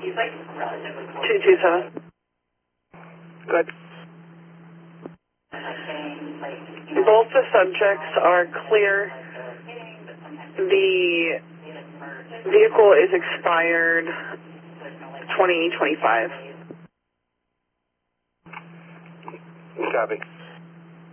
227. Good. Both the subjects are clear. The vehicle is expired 2025. Copy.